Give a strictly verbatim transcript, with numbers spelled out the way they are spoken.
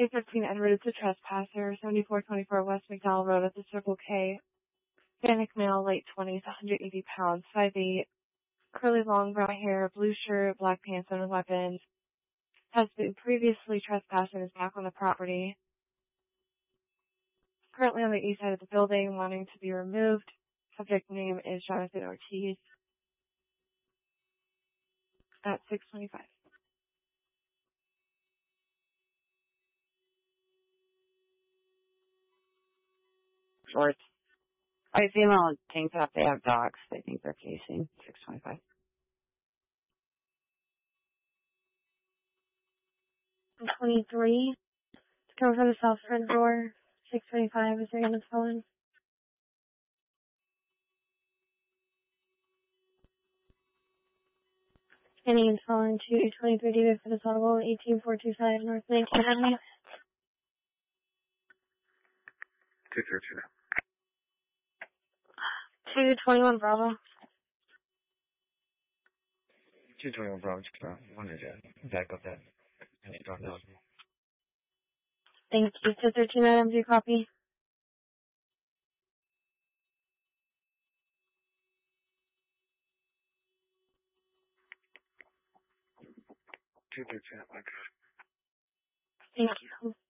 two fifteen Edward is a trespasser, seventy-four twenty-four West McDowell Road at the Circle K. Hispanic male, late twenties, one hundred eighty pounds, five eight, curly long brown hair, blue shirt, black pants, and weapons. Has been previously trespassed and is back on the property. Currently on the east side of the building, wanting to be removed. Subject name is Jonathan Ortiz. At six twenty-five. Short. White female tank top. They have dogs. They think they're casing. six twenty-five. twenty-three. It's coming from the south front door. six twenty-five. Is there anyone calling? Any installing to twenty-three David for the Audible, eighteen four two five North Lake Avenue. two thirteen. two twenty-one Bravo. two twenty-one Bravo, just uh, wanted to back up that. I don't know. Thank you. two thirteen Adam, do you copy? two thirteen, okay. Thank you.